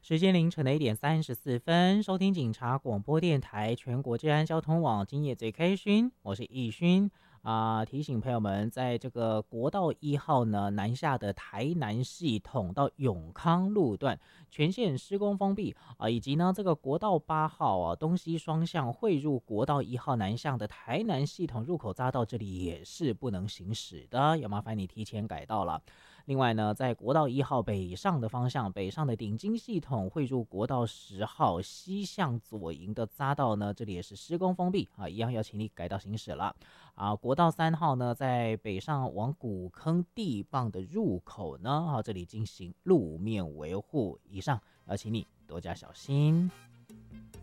时间凌晨的1点34分，收听警察广播电台全国治安交通网，今夜最开勋，我是易勋提醒朋友们，在这个国道1号呢南下的台南系统到永康路段全线施工封闭以及呢这个国道8号东西双向汇入国道1号南向的台南系统入口匝道，这里也是不能行驶的，要麻烦你提前改道了。另外呢，在国道1号北上的方向，北上的顶金系统汇入国道10号西向左营的匝道呢，这里也是施工封闭一样要请你改道行驶了国道3号呢，在北上往古坑地磅的入口呢这里进行路面维护，以上要请你多加小心。